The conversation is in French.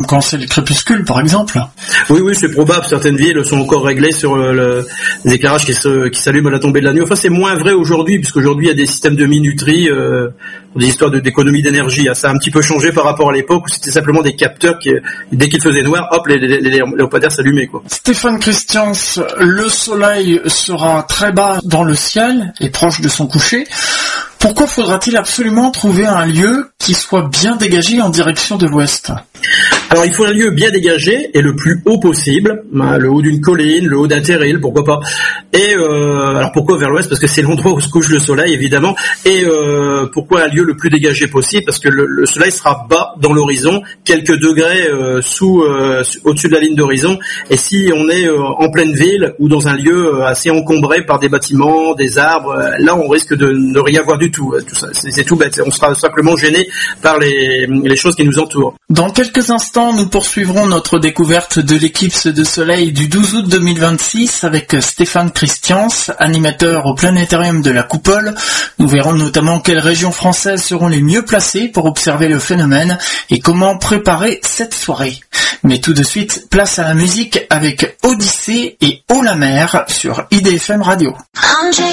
quand c'est le crépuscule, par exemple. Oui, c'est probable. Certaines villes sont encore réglées sur les éclairages qui s'allument à la tombée de la nuit. Enfin, c'est moins vrai aujourd'hui, puisqu'aujourd'hui, il y a des systèmes de minuterie, des histoires d'économie d'énergie. Ça a un petit peu changé par rapport à l'époque où c'était simplement des capteurs qui, dès qu'il faisait noir, hop, les lampadaires s'allumaient, quoi. Stéphane Christians, le soleil sera très bas dans le ciel et proche de son coucher. Pourquoi faudra-t-il absolument trouver un lieu qui soit bien dégagé en direction de l'ouest ? Alors il faut un lieu bien dégagé et le plus haut possible, le haut d'une colline, le haut d'un terril, pourquoi pas. Et alors pourquoi vers l'ouest ? Parce que c'est l'endroit où se couche le soleil, évidemment. Et pourquoi un lieu le plus dégagé possible ? Parce que le soleil sera bas dans l'horizon, quelques degrés au-dessus de la ligne d'horizon. Et si on est en pleine ville ou dans un lieu assez encombré par des bâtiments, des arbres, là on risque de ne rien voir du tout. Tout ça, c'est tout bête. On sera simplement gêné par les choses qui nous entourent. Dans quelques instants, nous poursuivrons notre découverte de l'éclipse de soleil du 12 août 2026 avec Stéphane Christians, animateur au planétarium de la Coupole. Nous verrons notamment quelles régions françaises seront les mieux placées pour observer le phénomène et comment préparer cette soirée. Mais tout de suite, place à la musique avec Odyssée et Haut la mer sur IDFM Radio. I'm